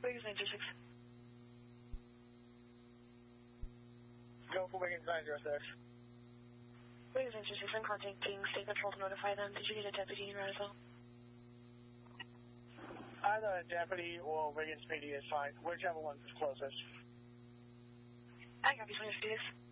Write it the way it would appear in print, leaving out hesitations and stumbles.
Wiggins 926. Go for Wiggins 906. Wiggins 926, I'm contacting State Patrol to notify them. Did you need a deputy in Roseville? Either a deputy or Wiggins PD is fine. Whichever one's closest. I copy, 20 this.